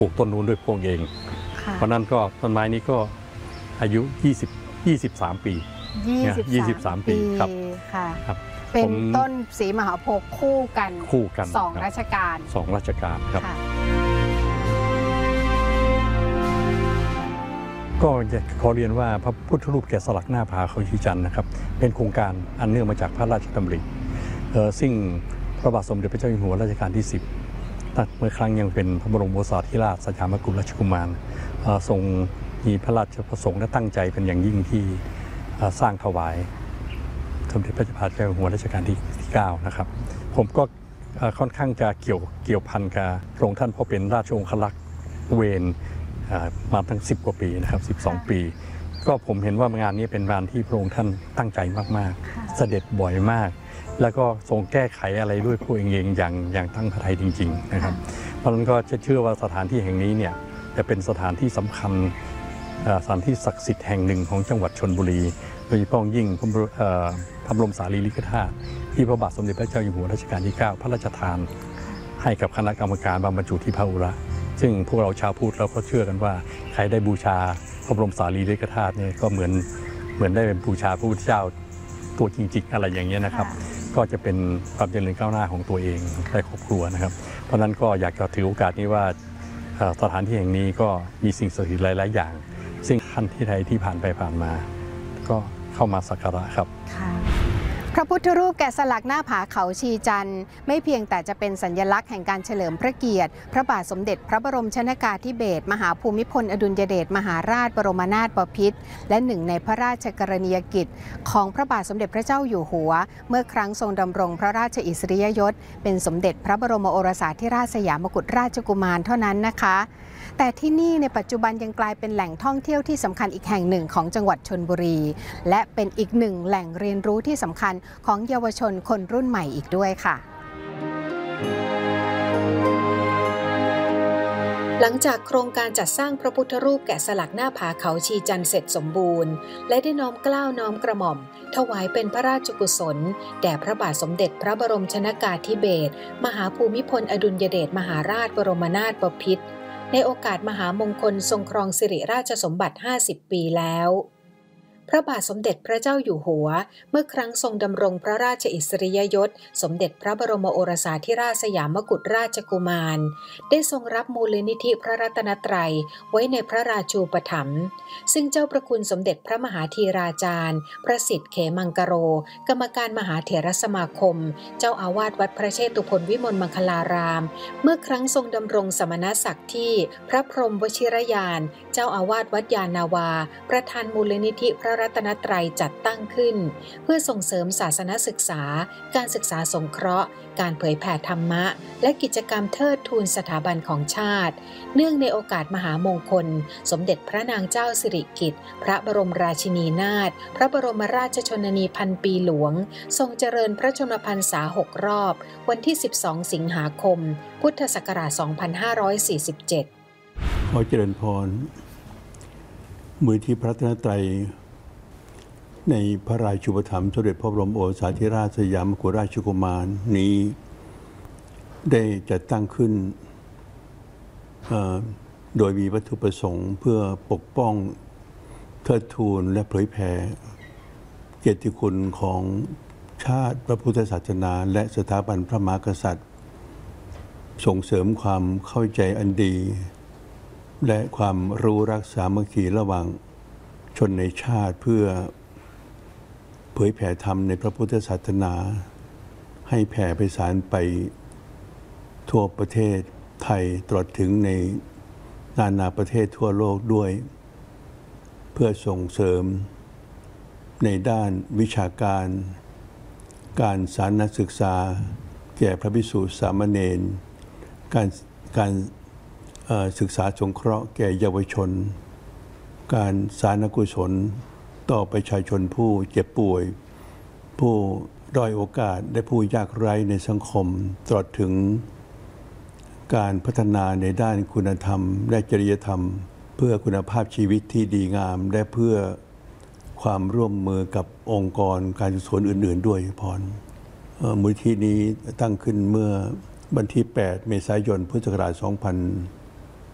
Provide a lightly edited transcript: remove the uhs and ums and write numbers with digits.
ปลูกต้นนู้นด้วยพวกเองเพราะนั้นก็ต้นไม้นี้ก็อายุ23 ปี23 ปีครับเป็นต้นศรีมหาโพธิ์คู่กัน2 รัชกาลครับก็ขอเรียนว่าพระพุทธรูปแกะสลักหน้าผาเขาชีจันทร์นะครับเป็นโครงการอันเนื่องมาจากพระราชดำริซึ่งพระบาทสมเด็จพระเจ้าอยู่หัวรัชกาลที่10เมื่อครั้งยังเป็นพระบรมโอรสาธิราชสยามกุฎราชกุมารทรงมีพระราชประสงค์และตั้งใจเป็นอย่างยิ่งที่สร้างถวายสมเด็จพระเจ้าอยู่หัวรัชกาลที่9นะครับผมก็ค่อนข้างจะเกี่ยวพันกับพระองค์ท่านเพราะเป็นราชองครักษ์เวรมาทั้ง10 กว่าปีนะครับ12 ปีก็ผมเห็นว่างานนี้เป็นงานที่พระองค์ท่านตั้งใจมากๆเสด็จบ่อยมากแล้วก็ทรงแก้ไขอะไรด้วยพระองค์เองอย่างตั้งพระทัยจริงๆนะครับเพราะฉะนั้นก็จะเชื่อว่าสถานที่แห่งนี้เนี่ยจะเป็นสถานที่สำคัญสถานที่ศักดิ์สิทธิ์แห่งหนึ่งของจังหวัดชลบุรีโดยเฉพาะยิ่งพระบรมสารีริกธาตุที่พระบาทสมเด็จพระเจ้าอยู่หัวรัชกาลที่9พระราชทานให้กับคณะกรรมการบรรจุที่พระอุระซึ่งพวกเราชาวพุทธเราก็เชื่อกันว่าใครได้บูชาพระบรมสารีริกธาตุเนี่ยก็เหมือนได้บูชาพระพุทธเจ้าตัวจริงๆอะไรอย่างเงี้ยนะครับก็จะเป็นความเจริญก้าวหน้าของตัวเองและครอบครัวนะครับเพราะนั้นก็อยากจะถือโอกาสนี้ว่าสถานที่แห่งนี้ก็มีสิ่งศักดิ์สิทธิ์หลายๆอย่างซึ่งท่านที่ใดที่ผ่านไปผ่านมาก็เข้ามาสักการะครับพระพุทธรูปแกะสลักหน้าผาเขาชีจันทร์ไม่เพียงแต่จะเป็นสัญลักษณ์แห่งการเฉลิมพระเกียรติพระบาทสมเด็จพระบรมชนกาธิเบศรมหาภูมิพลอดุลยเดชมหาราชบรมนาถบพิตรและหนึ่งในพระราชกรณียกิจของพระบาทสมเด็จพระเจ้าอยู่หัวเมื่อครั้งทรงดำรงพระราชอิสริยยศเป็นสมเด็จพระบรมโอรสาธิราชสยามกุฎราชกุมารเท่านั้นนะคะแต่ที่นี่ในปัจจุบันยังกลายเป็นแหล่งท่องเที่ยวที่สำคัญอีกแห่งหนึ่งของจังหวัดชลบุรีและเป็นอีกหนึ่งแหล่งเรียนรู้ที่สำคัญของเยาวชนคนรุ่นใหม่อีกด้วยค่ะหลังจากโครงการจัดสร้างพระพุทธรูปแกะสลักหน้าผาเขาชีจันทร์เสร็จสมบูรณ์และได้น้อมเกล้าน้อมกระหม่อมถวายเป็นพระราชกุศลแด่พระบาทสมเด็จพระบรมชนกาธิเบศรมหาภูมิพลอดุลยเดชมหาราชบรมนาถบพิตรในโอกาสมหามงคลทรงครองสิริราชสมบัติ50 ปีแล้วพระบาทสมเด็จพระเจ้าอยู่หัวเมื่อครั้งทรงดำรงพระราชอิสริยยศสมเด็จพระบรมโอรสาธิราชสยามกุฎราชกุมารได้ทรงรับมูลนิธิพระรัตนตรัยไว้ในพระราชูปถัมภ์ซึ่งเจ้าประคุณสมเด็จพระมหาธีราจารย์พระสิทธิเขมังกโรกรรมการมหาเถรสมาคมเจ้าอาวาสวัดพระเชตุพนวิมลมังคลารามเมื่อครั้งทรงดำรงสมณศักดิ์ที่พระพรหมวชิรยานเจ้าอาวาสวัดยานนาวาประธานมูลนิธิพระรัตนตรัยจัดตั้งขึ้นเพื่อส่งเสริมศาสนศึกษาการศึกษาสงเคราะห์การเผยแผ่ธรรมะและกิจกรรมเทิดทูนสถาบันของชาติเนื่องในโอกาสมหามงคลสมเด็จพระนางเจ้าสิริกิติ์พระบรมราชินีนาถพระบรมราชชนนีพันปีหลวงทรงเจริญพระชนมพรรษา6 รอบวันที่12 สิงหาคมพุทธศักราช 2547 ขอเจริญพรมูลนิธิพระรัตนตรัยในพระราชูปถัมภ์สมเด็จพระบรมโอรสาธิราชสยามกุฎราชกุมารนี้ได้จัดตั้งขึ้นโดยมีวัตถุประสงค์เพื่อปกป้องเทิดทูนและเผยแผ่เกียรติคุณของชาติพระพุทธศาสนาและสถาบันพระมหากษัตริย์ส่งเสริมความเข้าใจอันดีและความรู้รักสามัคคีระหว่างชนในชาติเพื่อเผยแผ่ธรรมในพระพุทธศาสนาให้แผ่ไปสารไปทั่วประเทศไทยตลอดถึงในนานาประเทศทั่วโลกด้วยเพื่อส่งเสริมในด้านวิชาการการศาสนศึกษาแก่พระภิกษุสามเณรการศึกษาสงเคราะห์แก่เยาวชนการสาธารณกุศลต่อประชาชนผู้เจ็บป่วยผู้ด้อยโอกาสและผู้ยากไร้ในสังคมตลอดถึงการพัฒนาในด้านคุณธรรมและจริยธรรมเพื่อคุณภาพชีวิตที่ดีงามและเพื่อความร่วมมือกับองค์กรการกุศลอื่นๆด้วยพรมูลนิธินี้ตั้งขึ้นเมื่อวันที่8 เมษายน พุทธศักราช 2547